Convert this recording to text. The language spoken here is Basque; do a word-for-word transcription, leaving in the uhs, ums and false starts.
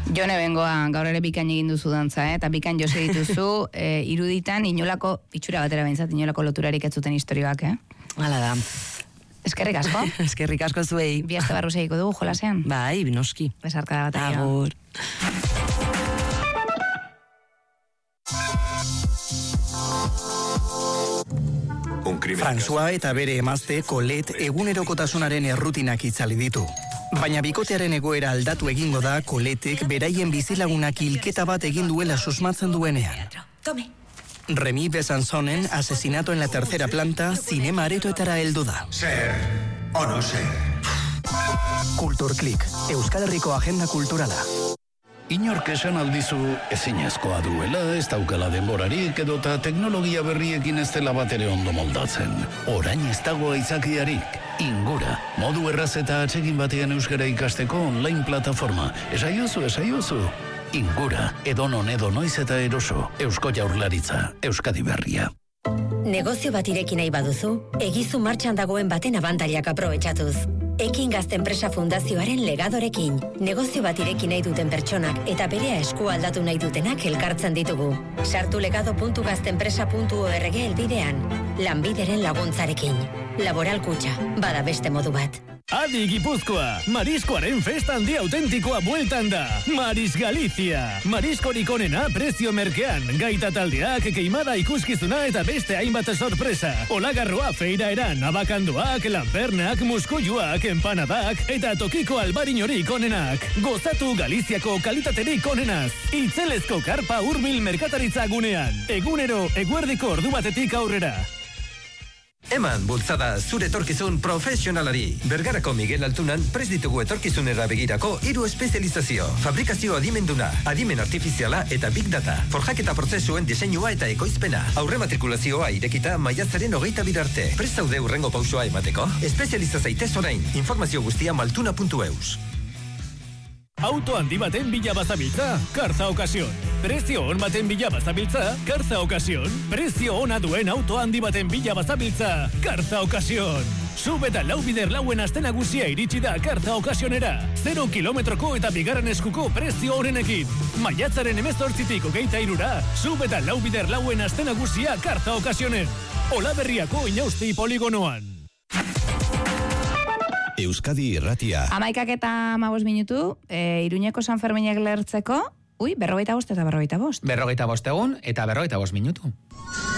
Jone bengoa, gaur ere bikain egin duzu dantza, eh? Eta bikain jose dituzu, eh, iruditan, inolako, itxura batera behintzat, inolako loturarik ez zuten historioak, eh? Hala da. Eskerrik asko. Eskerrik asko zuei. Bi aste barru segiko dugu, jolasean? Bai, binoski. Besarkada bat aio. Agur. François eta bere emazte Colette egunerokotasunaren errutinak itzali ditu. Baina bikotearen egoera aldatu egingo da Colettek beraien bizilagunak hilketa bat egin duela susmatzen duenean. Remy Besançonen Asesinato en la tercera planta zinema aretoetara heldu da. Ser o no ser. Kulturklik, Euskal Herriko agenda kulturala. Inork esan aldizu ezinezkoa duela, ez daukala denborarik edota teknologia berriekin ez dela bat ere ondo moldatzen. Orain ez dago aitzakiarik. Ingura, modu erraz eta atsegin batean euskara ikasteko online plataforma. Esaiozu, esaiozu. Ingura, edonon edo noiz eta eroso. Eusko Jaurlaritza, Euskadi Berria. Negozio bat ireki nahi baduzu, egizu martxan dagoen baten abantailak aprobetxatuz. Ekin Gazte Enpresa Fundazioaren legadorekin. Negozio bat ireki nahi duten pertsonak eta berea esku aldatu nahi dutenak elkartzen ditugu. Sartu legado puntu gaztenpresa puntu org elbidean. Lanbideren laguntzarekin. Laboral Kutxa, bada beste modu bat. Adi Gipuzkoa, Mariskoaren festa handi autentikoa bueltan da. Maris Galicia. Mariskorik onena prezio merkean. Gaita taldeak, keimada ikuskizuna eta beste hainbat sorpresa. Olagarroa feira eran, abakandoak, lanpernak, muskuiluak, empanadak eta tokiko albarinorik onenak. Gozatu Galiziako kalitaterik onenaz. Itzelezko karpa hurbil merkataritza gunean. Egunero, eguerdiko ordu batetik aurrera. Eman bultzada zure etorkizun profesionalari. Bergarako Miguel Altunan prest ditugu etorkizunera begirako hiru espezializazio. Fabrikazio adimenduna, adimen artifiziala eta big data. Forjaketa prozesuen diseinua eta ekoizpena. Aurre matrikulazioa irekita maiatzaren hogeita bidarte. Prest zaude hurrengo pausua emateko? Espezializa zaitez orain. Informazio guztia maltuna puntu eus. Auto handi baten bila bazabiltza, Karza Okasion. Prezio on baten bila bazabiltza, Karza Okasion. Prezio ona duen auto handi baten bila bazabiltza, Karza Okasion. Sub eta lau bider lauen aste nagusia iritsi da Karza Okasionera. Zero kilometroko eta bigarren eskuko prezio honenekin. Maiatzaren hemezortzitik hogeita hirura, sub eta lau bider lauen aste nagusia Karza Okasionen. Olaberriako Inausti poligonoan. Euskadi Irratia. Amaikak eta amabos minutu, e, Iruñeko San Ferminek lertzeko, ui, berrogeita bost eta berrogeita bost. Berrogeita bost egun eta berrogeita bost minutu.